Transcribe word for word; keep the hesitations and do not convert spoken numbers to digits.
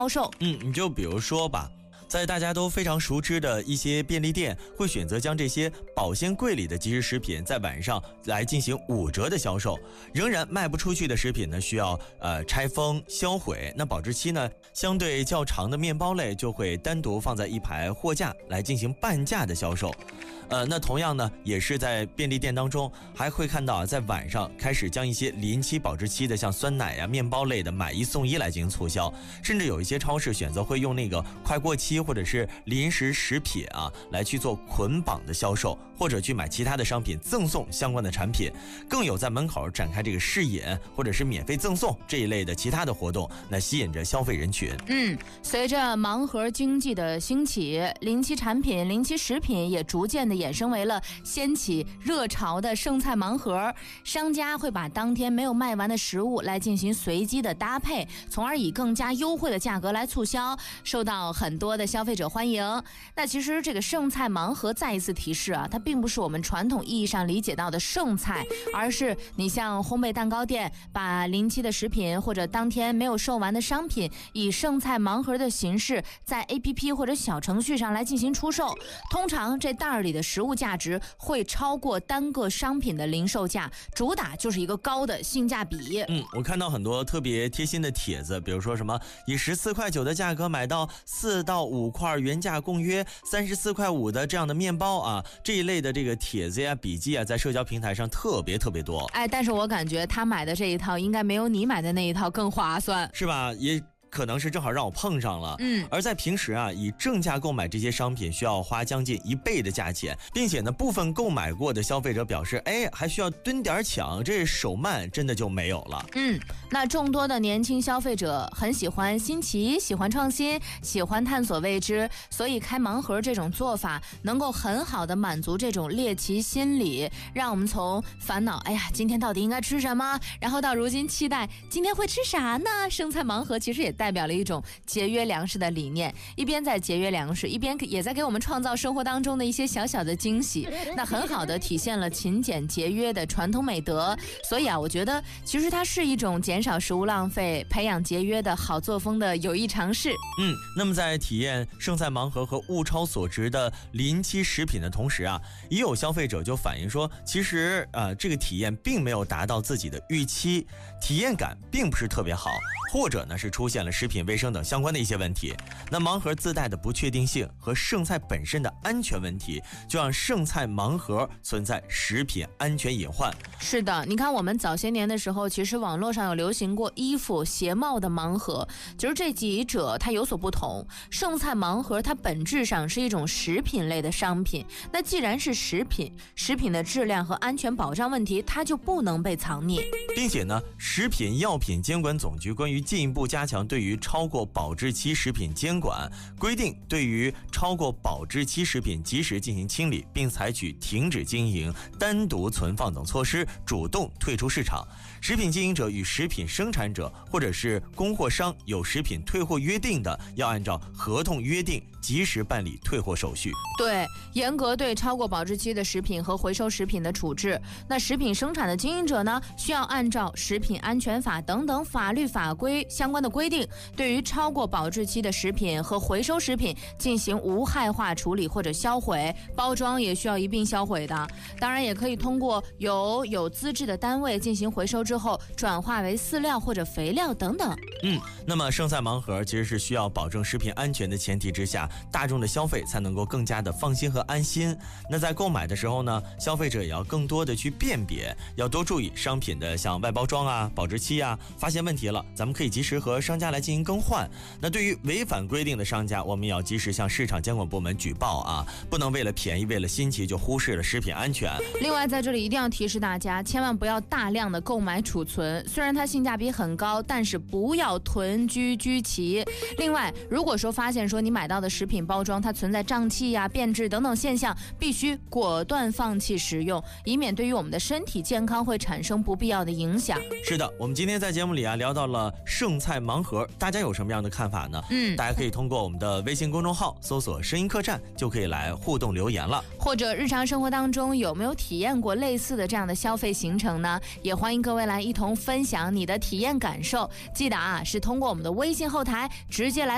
售。 嗯，你就比如说吧，在大家都非常熟知的一些便利店，会选择将这些保鲜柜里的即食食品在晚上来进行五折的销售。仍然卖不出去的食品呢，需要呃拆封销毁。那保质期呢相对较长的面包类就会单独放在一排货架来进行半价的销售。呃，那同样呢，也是在便利店当中，还会看到啊，在晚上开始将一些临期保质期的，像酸奶呀、面包类的买一送一来进行促销，甚至有一些超市选择会用那个快过期或者是临时食品啊，来去做捆绑的销售，或者去买其他的商品赠送相关的产品，更有在门口展开这个试饮或者是免费赠送这一类的其他的活动，那吸引着消费人群。 嗯，随着盲盒经济的兴起，临期产品、临期食品也逐渐的衍生为了掀起热潮的剩菜盲盒，商家会把当天没有卖完的食物来进行随机的搭配，从而以更加优惠的价格来促销，受到很多的消费者欢迎。那其实这个剩菜盲盒再一次提示啊，它并不是我们传统意义上理解到的剩菜，而是你像烘焙蛋糕店把临期的食品或者当天没有售完的商品，以剩菜盲盒的形式在 A P P 或者小程序上来进行出售。通常这袋儿里的食物价值会超过单个商品的零售价，主打就是一个高的性价比。 嗯，我看到很多特别贴心的帖子，比如说什么以十四块九的价格买到四到五块原价共约三十四块五的这样的面包啊，这一类的这个帖子呀、笔记啊，在社交平台上特别特别多。 哎，但是我感觉他买的这一套应该没有你买的那一套更划算， 是吧？也可能是正好让我碰上了。 嗯， 而在平时啊，以正价购买这些商品需要花将近一倍的价钱，并且呢，部分购买过的消费者表示，哎，还需要蹲点抢，这手慢真的就没有了。 嗯，那众多的年轻消费者很喜欢新奇，喜欢创新，喜欢探索未知，所以开盲盒这种做法能够很好的满足这种猎奇心理，让我们从烦恼，哎呀，今天到底应该吃什么，然后到如今期待今天会吃啥呢？剩菜盲盒其实也代表了一种节约粮食的理念，一边在节约粮食，一边也在给我们创造生活当中的一些小小的惊喜，那很好的体现了勤俭节约的传统美德。所以啊，我觉得其实它是一种减少食物浪费、培养节约的好作风的有益尝试。 嗯，那么在体验剩菜盲盒和物超所值的临期食品的同时啊，也有消费者就反映说，其实呃这个体验并没有达到自己的预期，体验感并不是特别好，或者呢是出现了食品卫生等相关的一些问题。那盲盒自带的不确定性和剩菜本身的安全问题，就让剩菜盲盒存在食品安全隐患。 是的，你看我们早些年的时候，其实网络上有流行过衣服、鞋帽的盲盒，其实这几者它有所不同。剩菜盲盒它本质上是一种食品类的商品，那既然是食品，食品的质量和安全保障问题它就不能被藏匿， 并且呢，食品药品监管总局关于进一步加强对于超过保质期食品监管规定，对于超过保质期食品及时进行清理，并采取停止经营、单独存放等措施，主动退出市场。食品经营者与食品生产者或者是供货商有食品退货约定的，要按照合同约定及时办理退货手续。 对，严格对超过保质期的食品和回收食品的处置。那食品生产的经营者呢，需要按照食品安全法等等法律法规相关的规定，对于超过保质期的食品和回收食品进行无害化处理或者销毁，包装也需要一并销毁的。当然也可以通过由有资质的单位进行回收之后转化为饲料或者肥料等等。 嗯，那么剩菜盲盒其实是需要保证食品安全的前提之下，大众的消费才能够更加的放心和安心。那在购买的时候呢，消费者也要更多的去辨别，要多注意商品的像外包装啊、保质期啊，发现问题了，咱们可以及时和商家来进行更换。那对于违反规定的商家，我们也要及时向市场监管部门举报啊，不能为了便宜、为了新奇就忽视了食品安全。 另外，在这里一定要提示大家，千万不要大量的购买储存，虽然它性价比很高，但是不要囤居居奇。另外，如果说发现说你买到的食品包装它存在胀气呀、变质等等现象，必须果断放弃食用，以免对于我们的身体健康会产生不必要的影响。 是的，我们今天在节目里啊聊到了剩菜盲盒，大家有什么样的看法呢？ 嗯， 大家可以通过我们的微信公众号搜索声音客栈，就可以来互动留言了。 或者日常生活当中有没有体验过类似的这样的消费行程呢？也欢迎各位来一同分享你的体验感受。记得啊，是通过我们的微信后台直接来